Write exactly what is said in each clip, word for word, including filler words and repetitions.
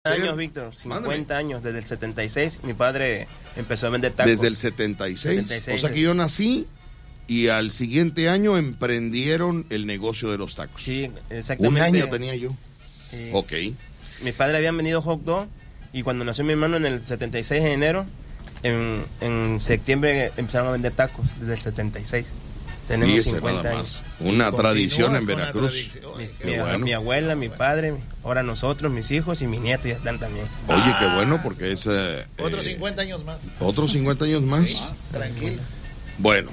años, Víctor, cincuenta Mándame. años, desde el setenta y seis, mi padre empezó a vender tacos. Desde el setenta y seis, setenta y seis o sea que yo nací y al siguiente año emprendieron el negocio de los tacos. Sí, exactamente. Un año tenía yo. Eh, ok. Mis padres habían vendido hot dog y cuando nació mi hermano en el setenta y seis, en enero, en, en septiembre empezaron a vender tacos, desde el setenta y seis. Tenemos cincuenta años. Una tradición en Veracruz. Mi, mi, bueno. mi abuela, mi padre, ahora nosotros, mis hijos y mis nietos ya están también. Oye, ah. qué bueno, porque es... Eh, otros cincuenta años más. ¿Otros cincuenta años más? Sí, tranquilo. Bueno,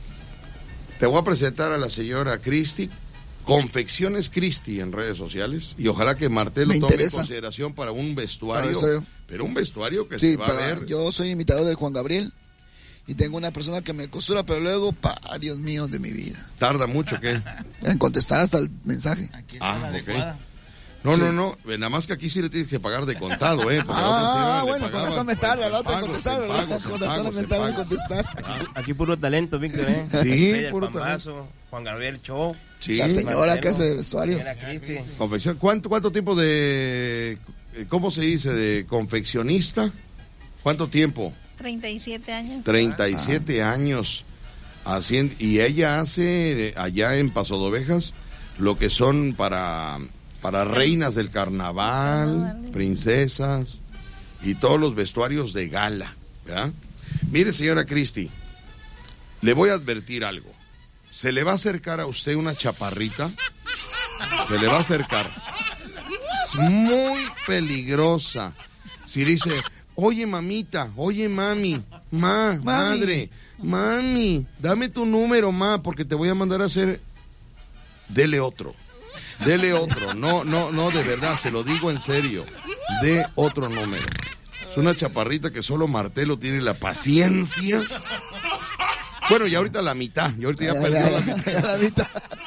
te voy a presentar a la señora Cristi, Confecciones Cristi en redes sociales, y ojalá que Martel lo tome en consideración para un vestuario, para pero un vestuario que sí, se va para, a ver. Yo soy imitador de Juan Gabriel. Y tengo una persona que me costura, pero luego, pa, Dios mío de mi vida. ¿Tarda mucho qué? En contestar hasta el mensaje. Aquí está ah, la adecuada. Okay. No, sí. no, no, nada más que aquí sí le tienes que pagar de contado, ¿eh? Ah, bueno, con razón me tarda la otra en contestar, ¿verdad? Con razón me tarda en contestar. Aquí, aquí puro talento, Víctor, ¿eh? Sí, Rey puro Pambazo, talento. Juan Gabriel Show. Sí. La señora Marcelo, que hace vestuarios. Confección, ¿cuánto, ¿cuánto tiempo de, cómo se dice, de confeccionista? ¿Cuánto tiempo? treinta y siete años. treinta y siete ah. años haciendo, y ella hace allá en Paso de Ovejas lo que son para, para reinas del carnaval, oh, princesas y todos los vestuarios de gala, ¿verdad? Mire, señora Cristi, le voy a advertir algo. Se le va a acercar a usted una chaparrita, se le va a acercar. Es muy peligrosa. Si dice... Oye, mamita, oye, mami, ma, mami. madre, mami, dame tu número, ma, porque te voy a mandar a hacer... Dele otro, dele otro, no, no, no, de verdad, se lo digo en serio, de otro número. Es una chaparrita que solo Martelo tiene la paciencia. Bueno, y ahorita la mitad, y ahorita ya, ya perdió la mitad. La mitad.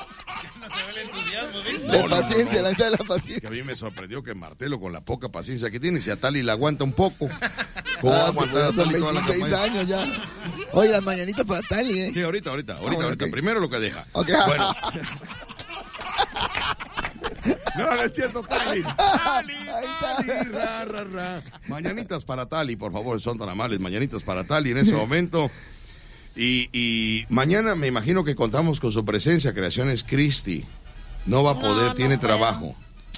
No, la no, paciencia, no, no. la mitad de la paciencia. Que a mí me sorprendió que Martelo, con la poca paciencia que tiene, si a Tali la aguanta un poco. ¿Cómo ah, aguantar a Tali toda la veintiséis años ya. Oye, las mañanitas para Tali, ¿eh? Sí, ahorita, ahorita, ahorita, ah, bueno, ahorita. Okay. Primero lo que deja. Okay. Bueno. No, no es cierto, Tali. Tali, Tali, ra, ra, ra. Mañanitas para Tali, por favor, son tan amables. Mañanitas para Tali en ese momento. Y, y mañana me imagino que contamos con su presencia, Creaciones Cristi. No va a poder, no, tiene no trabajo.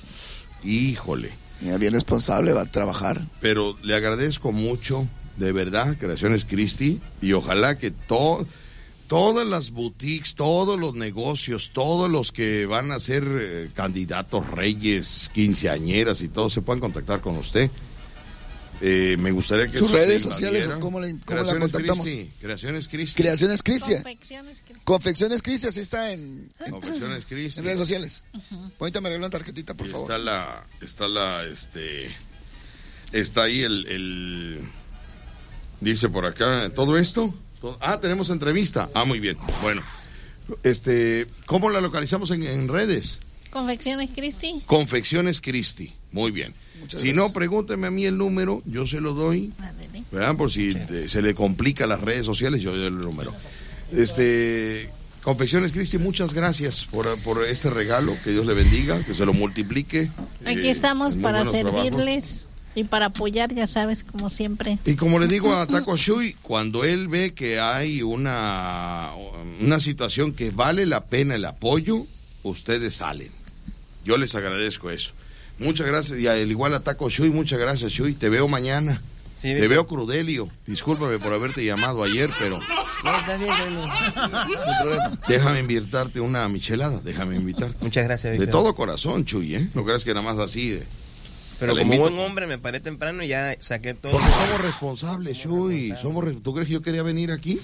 Híjole. Mira, bien responsable, va a trabajar. Pero le agradezco mucho, de verdad, Creaciones Cristi, y ojalá que todo, todas las boutiques, todos los negocios, todos los que van a ser eh, candidatos, reyes, quinceañeras y todo, se puedan contactar con usted. Eh, me gustaría que sus redes sociales, ¿cómo, le, cómo la contactamos? Cristi, Creaciones Cristi. Creaciones Cristi. Confecciones Cristi. Confecciones Cristi, así está en, en, Confecciones Cristi. En redes sociales. Uh-huh. Ahorita me regalan tarjetita, por y favor. Está la, está la, este, está ahí el, el, dice por acá, todo esto. Todo, ah, tenemos entrevista. Ah, muy bien. Bueno, este, ¿cómo la localizamos en, en redes? Confecciones Cristi. Confecciones Cristi. Muy bien. Muchas si gracias. No, pregúnteme a mí el número, yo se lo doy, ¿verdad? Por si te, se le complica las redes sociales, yo doy el número. Este, Confecciones Cristi, muchas gracias por, por este regalo, que Dios le bendiga, que se lo multiplique. Aquí eh, estamos para servirles trabajos. Y para apoyar, ya sabes, como siempre. Y como le digo a Taco Shui, cuando él ve que hay una, una situación que vale la pena el apoyo, ustedes salen. Yo les agradezco eso. Muchas gracias, y al igual a Taco Shui, muchas gracias, Shui. Te veo mañana. Sí, te veo Crudelio. Discúlpame por haberte llamado ayer, pero... No, está bien, no, no. Déjame invitarte una michelada, déjame invitarte. Muchas gracias, Víctor. De todo corazón, Chuy, ¿eh? No creas que nada más así de... Pero como buen hombre me paré temprano y ya saqué todo. Porque somos responsables, Chuy. Somos re... ¿Tú crees que yo quería venir aquí?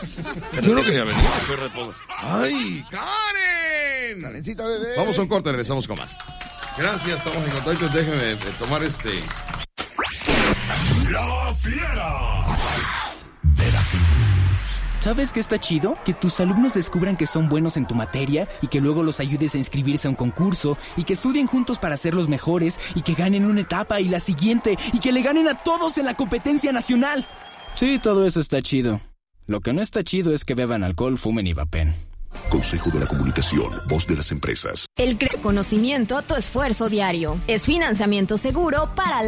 Yo no quería venir, soy responsable. ¡Ay, Karen! Karencita, bebé. Vamos a un corte, regresamos con más. Gracias, estamos en contacto. Déjeme tomar este... La Fiera. Veracruz. ¿Sabes qué está chido? Que tus alumnos descubran que son buenos en tu materia y que luego los ayudes a inscribirse a un concurso y que estudien juntos para ser los mejores y que ganen una etapa y la siguiente y que le ganen a todos en la competencia nacional. Sí, todo eso está chido. Lo que no está chido es que beban alcohol, fumen y vapen. Consejo de la Comunicación, voz de las empresas. El conocimiento, tu esfuerzo diario. Es financiamiento seguro para